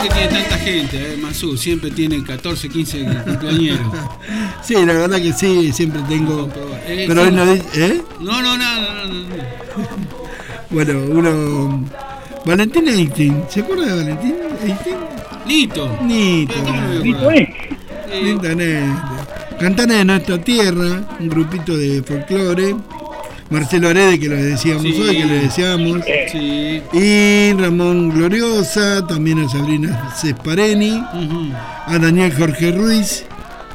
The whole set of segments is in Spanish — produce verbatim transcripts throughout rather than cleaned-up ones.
que tiene tanta gente, eh, Masú, siempre tiene catorce, quince cumpleañeros. Sí, la verdad que sí, siempre tengo. Eh, pero hoy no dice, ¿eh? No, no, no, no, no, no. Bueno, uno. Valentín Einstein, ¿se acuerda de Valentín Einstein? Nito. Nito. Nito es. Nito Nete. Cantanes de nuestra tierra, un grupito de folclore. Marcelo Arede, que lo decíamos sí, hoy, que le decíamos. Sí. Y Ramón Gloriosa, también a Sabrina Cespareni, uh-huh. a Daniel Jorge Ruiz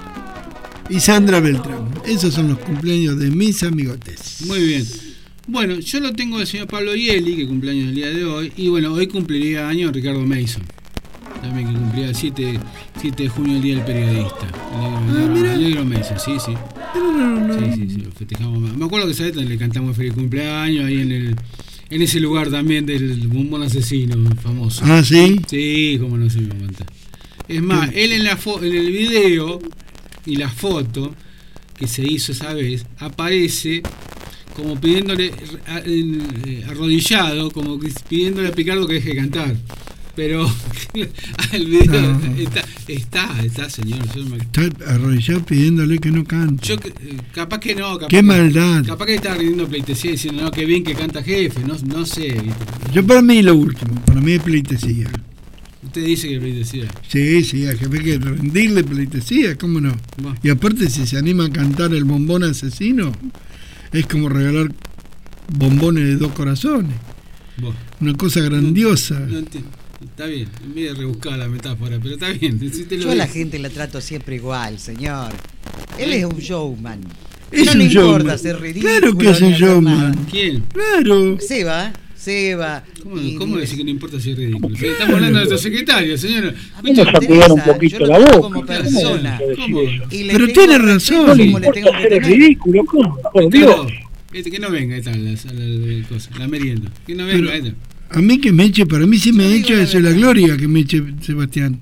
y Sandra Beltrán. Esos son los cumpleaños de mis amigotes. Muy bien. Bueno, yo lo tengo del señor Pablo Ieli, que cumpleaños el día de hoy. Y bueno, hoy cumpliría año Ricardo Mason. También que cumplía el siete de junio, el día del periodista. El negro, ah, el negro Mason, sí, sí. No, no, no. Sí, sí, sí, lo festejamos más. Me acuerdo que ¿sabes? Le cantamos feliz cumpleaños ahí en el en ese lugar también del bombón asesino famoso. Ah, ¿sí? Sí, como no se me aguanta. Es más, ¿qué? Él en la fo- en el video y la foto que se hizo esa vez aparece como pidiéndole arrodillado, como que pidiéndole a Picardo que deje de cantar. Pero el video no. está, está, está, señor. Yo me... Está arrodillado pidiéndole que no cante. Yo, capaz que no. Capaz Qué que, maldad. Capaz que está rindiendo pleitesía diciendo, no, qué bien que canta jefe. No, no sé. Yo para mí lo último, para mí es pleitesía. Usted dice que es pleitesía. Sí, sí, al jefe hay que rendirle pleitesía, ¿cómo no? Bueno. Y aparte si se anima a cantar el bombón asesino, es como regalar bombones de dos corazones. Bueno. Una cosa grandiosa. No, no entiendo. Está bien, en vez de rebuscar la metáfora, pero está bien. Yo a la gente la trato siempre igual, señor. Él es un showman. Es no un le importa showman. ser ridículo. Claro que es un showman. ¿Quién? Claro. Seba. Seba. ¿Cómo, y, ¿cómo decir que no importa si es ridículo? Claro. Estamos hablando de nuestro secretario, señor. Vamos a cuidar un poquito la boca. Como persona. ¿Cómo? Pero tiene razón. No le importa ser ridículo, ¿cómo? Por Dios. Este, que no venga esta la, la, la, cosa, la merienda. Que no venga esta. A mí que me eche, para mí sí me echa, eso es la gloria que me eche Sebastián.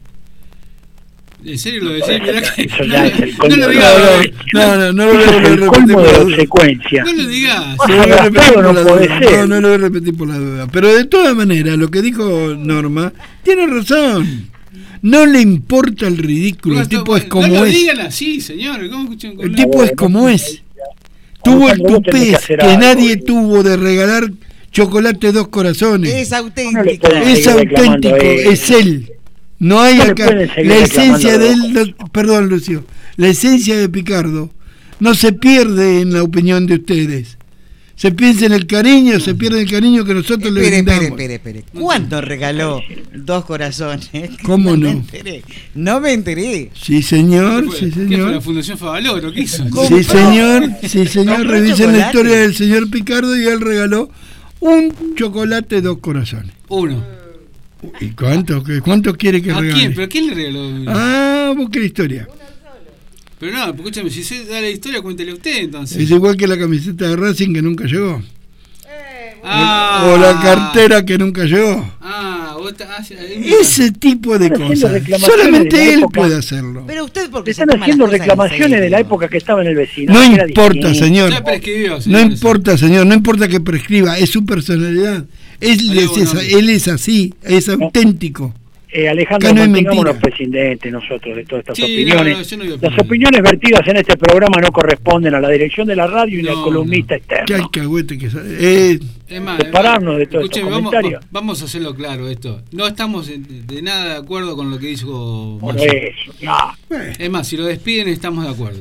¿En serio lo decís? Mirá que... Eso ya es el no, no lo digas. No, no, no lo voy a repetir. El colmo de la secuencia. No lo digas. No, no, no, no, no lo voy a repetir por la duda. Pero de todas maneras, lo que dijo Norma, tiene razón. No le importa el ridículo, el tipo es como es. No lo digan así, señor. El tipo es como es. Tuvo el tupés que nadie tuvo de regalar chocolate dos corazones. Es auténtico. No es auténtico, es él. No hay no acá. La esencia de él, no, perdón, Lucio, la esencia de Picardo no se pierde en la opinión de ustedes. Se piensa en el cariño, se pierde el cariño que nosotros espere, le brindamos. Espere, espere, espere. ¿Cuánto regaló dos corazones? ¿Cómo no? No me enteré. No me enteré. Sí, señor, ¿Qué fue? sí, señor. ¿Qué fue la Fundación Favaloro? ¿Qué hizo? Sí, señor, sí, señor. Revisen la historia del señor Picardo y él regaló un chocolate dos corazones. Uno. ¿Y cuánto, cuánto quiere que ¿A regale? quién? ¿Pero quién le regaló? Ah, busque la historia. Pero no, escúchame, si se da la historia, cuéntele usted entonces. Es igual que la camiseta de Racing que nunca llegó. Eh, ah, o la cartera que nunca llegó. Ah, vos está, ah, ese tipo de cosas. Solamente él puede hacerlo. Pero usted porque están haciendo reclamaciones de la época que estaba en el vecino. No importa, señor. Ya prescribió, señor. No importa, señor. No importa que prescriba. Es su personalidad. Él, es, es, él es así. Es auténtico. Eh, Alejandro, no mantengámonos presidentes nosotros de todas estas sí, opiniones. No, no, no Las opiniones vertidas en este programa no corresponden a la dirección de la radio y no, al columnista no. externo. Qué alcahuete que eh, es más, separarnos de todos estos comentarios. Vamos, vamos a hacerlo claro esto. No estamos de, de nada de acuerdo con lo que dijo Por eso, no. Es más, si lo despiden estamos de acuerdo.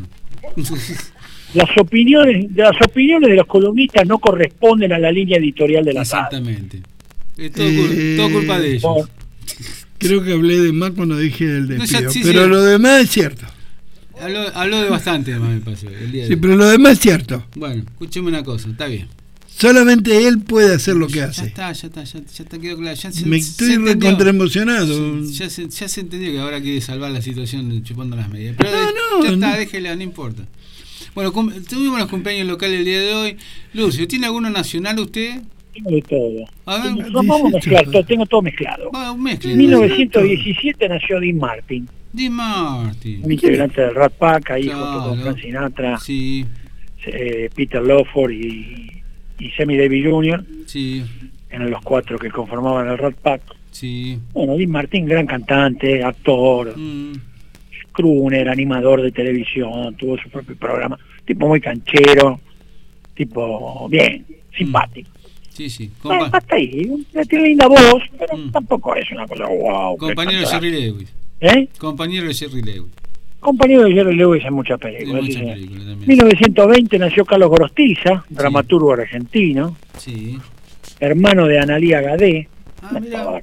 Las opiniones, las opiniones de los columnistas no corresponden a la línea editorial de la Exactamente. Radio. Es todo, eh, todo culpa de ellos. Por, Creo que hablé de más cuando dije el despido, no, sí, sí, pero sí. lo demás es cierto. Habló, habló de bastante además, me pasó, el día de Sí, hoy. pero lo demás es cierto. Bueno, escúcheme una cosa, está bien. Solamente él puede hacer lo que ya hace. Ya está, ya está, ya, ya está, quedó claro. Ya se, me estoy recontra emocionado. Ya se, ya se entendió que ahora quiere salvar la situación chupando las medias. Pero no, de, no, ya está, no. déjela, no importa. Bueno, cum, tuvimos los cumpleaños locales el día de hoy. Lucio, ¿tiene alguno nacional usted? Tengo de todo. A ver, tengo, vamos a mezclar todo, tengo todo mezclado. Va, mezcle, en mil novecientos diecisiete ¿no? nació Dean Martin. Dean Martin. Un integrante del Rat Pack, ahí claro, junto con Frank Sinatra, sí. eh, Peter Lawford y, y Sammy Davis junior Sí. Eran los cuatro que conformaban el Rat Pack. Sí. Bueno, Dean Martin, gran cantante, actor, mm. crooner, animador de televisión, tuvo su propio programa, tipo muy canchero, tipo bien, simpático. Mm. Sí, sí. Compa- ah, hasta ahí, tiene linda voz, pero mm. tampoco es una cosa wow. Compañero de Jerry Lewis. ¿Eh? Compañero de Jerry Lewis. Compañero de Jerry Lewis en muchas películas. En muchas películas también. mil novecientos veinte nació Carlos Gorostiza, sí. dramaturgo argentino. Sí. Hermano de Analía Gadé. Ah, mira.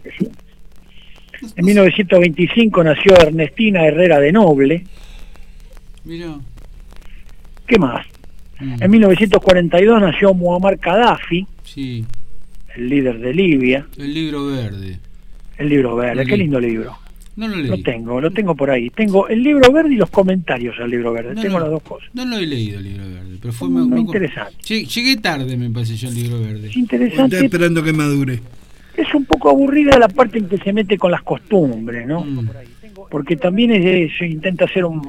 En mil novecientos veinticinco nació Ernestina Herrera de Noble. Mira. ¿Qué más? Mm. En mil novecientos cuarenta y dos nació Muammar Gaddafi. Sí. El líder de Libia. El libro verde. El libro verde, el qué lindo libro. No lo leí. Lo tengo, lo tengo por ahí. Tengo el libro verde y los comentarios al libro verde. No, tengo no, las dos cosas. No lo he leído el libro verde, pero fue muy, muy interesante. Llegué tarde, me parece yo, el libro verde. Es interesante. Estoy esperando que madure. Es un poco aburrida la parte en que se mete con las costumbres, ¿no? Mm. Porque también es, se intenta ser un,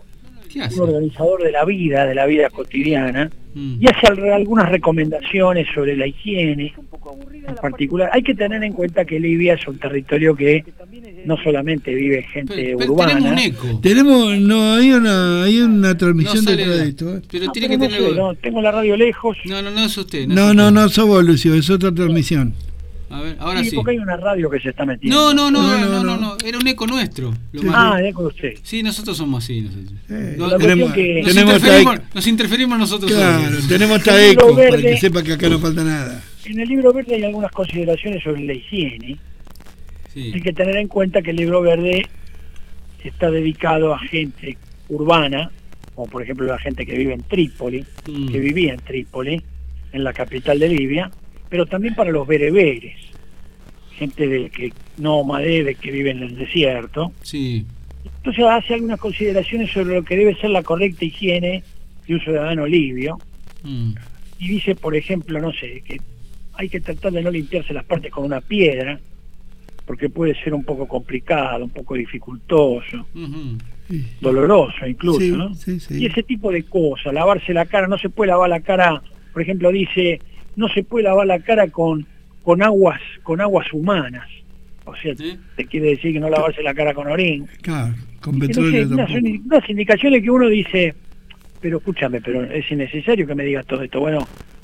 un organizador de la vida, de la vida cotidiana, mm. y hace algunas recomendaciones sobre la higiene en particular. Hay que tener en cuenta que Libia es un territorio que no solamente vive gente pero, pero urbana. Tenemos un eco. Tenemos, no, hay una, hay una transmisión no de esto. ¿eh? Pero no, tiene pero que no tener. sé, no, tengo la radio lejos. No, no, no es usted. No, no, es no, usted. no, sos vos, Lucio, es otra transmisión. A ver, ahora sí. Sí, porque hay una radio que se está metiendo. No, no, no, no, no, no, no. Era un eco nuestro. Lo sí. Ah, el eco de usted. Sí, nosotros somos así. Nosotros. Eh, no, tenemos, que nos, tenemos interferimos, nos interferimos nosotros. Claro, solos. tenemos esta eco para que sepa que acá no falta nada. En el libro verde hay algunas consideraciones sobre la higiene. Sí. Hay que tener en cuenta que el libro verde está dedicado a gente urbana, como por ejemplo la gente que vive en Trípoli, mm. que vivía en Trípoli, en la capital de Libia, pero también para los bereberes, gente de que nómade, de que vive en el desierto. Sí. Entonces hace algunas consideraciones sobre lo que debe ser la correcta higiene de un ciudadano libio. Mm. Y dice, por ejemplo, no sé, que hay que tratar de no limpiarse las partes con una piedra, porque puede ser un poco complicado, un poco dificultoso, uh-huh. doloroso incluso, sí, ¿no? Sí, sí. Y ese tipo de cosas, lavarse la cara, no se puede lavar la cara, por ejemplo dice, no se puede lavar la cara con, con aguas, con aguas humanas, o sea, ¿sí? Te quiere decir que no lavarse la cara con orín. Claro, con petróleo no sé, unas, unas indicaciones que uno dice, pero escúchame, pero es innecesario que me digas todo esto. Bueno,